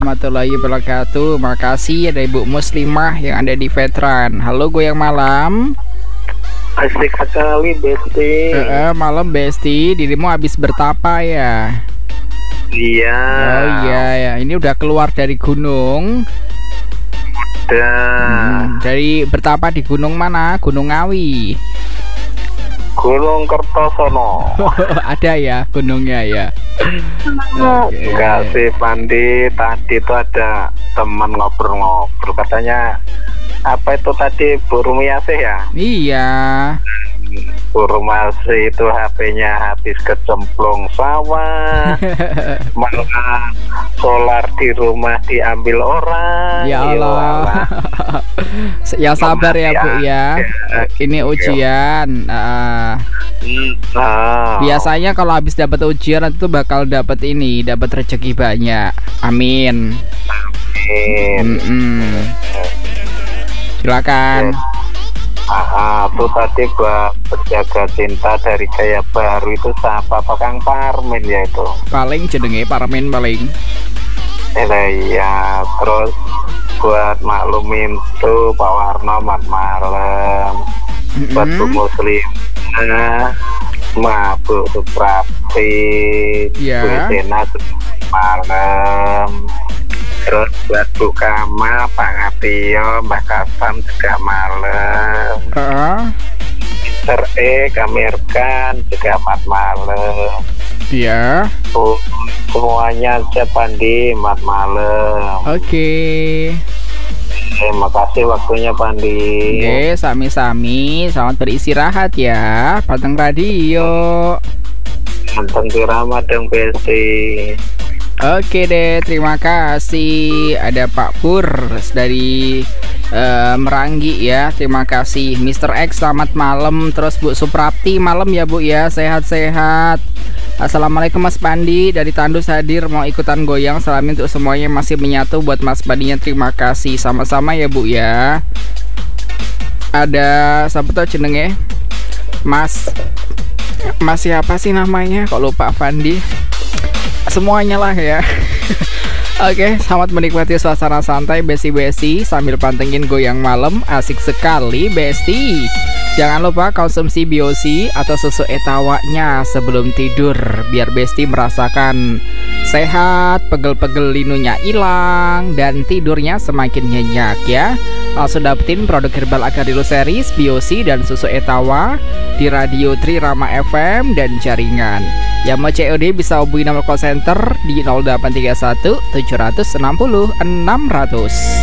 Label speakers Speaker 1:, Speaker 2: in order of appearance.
Speaker 1: Warahmatullahi wabarakatuh. Makasih ada Ibu Muslimah yang ada di Veteran. Halo Goyang Malam.
Speaker 2: Asik sekali Besti.
Speaker 1: Malam Besti, dirimu habis bertapa ya?
Speaker 2: Iya.
Speaker 1: Oh iya ya, ini udah keluar dari gunung. Dari bertapa di gunung mana? Gunung Ngawi.
Speaker 2: Gunung Kertosono.
Speaker 1: Ada ya gunungnya ya.
Speaker 2: Enggak sih Pandi, tadi itu ada teman ngobrol-ngobrol, katanya apa itu tadi burung Yasih ya?
Speaker 1: Iya.
Speaker 2: Burung Yasih itu HP-nya habis kecemplung sawah. Malah solar di rumah diambil orang.
Speaker 1: Ya Allah. Ya sabar ya Bu ya. Ini ujian. Biasanya kalau habis dapat ujian itu bakal dapat ini, dapat rezeki banyak. Amin. Silakan.
Speaker 2: Tuh tadi buat penjaga cinta dari gaya baru itu siapa? Kang Parmin ya itu.
Speaker 1: Paling jenenge Parmin paling.
Speaker 2: Iya, terus buat maklumin tuh Pak Warno mat malam. Buat Bu Muslim, Mabuk Suprapti, Bu Sena malam. Terus buat Bu Kamal, Pak Ngatio, Mbak Kasam juga malam. Mr. Kamirkan juga mat malam.
Speaker 1: Iya.
Speaker 2: Semuanya aja Pandi mat malam.
Speaker 1: Oke.
Speaker 2: Terima kasih waktunya Pandi.
Speaker 1: Oke, sami-sami. Selamat beristirahat ya. Panteng radio.
Speaker 2: Panteng Kirama dong Besti.
Speaker 1: Oke deh, terima kasih. Ada Pak Pur dari Meranggi ya. Terima kasih Mr. X, selamat malam. Terus Bu Suprapti, malam ya Bu ya. Sehat-sehat. Assalamualaikum Mas Pandi, dari Tandus hadir mau ikutan goyang. Salamin untuk semuanya masih menyatu. Buat Mas Pandinya terima kasih. Sama-sama ya Bu ya. Ada siapa tau jenenge? Mas siapa sih namanya? Kok lupa Pandi? Semuanya lah ya. Oke, selamat menikmati suasana santai besi-besi sambil pantengin goyang malam. Asik sekali Besti. Jangan lupa konsumsi biosi atau susu etawanya sebelum tidur, biar Besti merasakan sehat, pegel-pegel linunya hilang, dan tidurnya semakin nyenyak ya. Langsung dapetin produk herbal Agarilu series, biosi, dan susu etawa di Radio Tri Rama FM dan jaringan. Yang mau COD bisa hubungi nomor call center di 0831 760 600.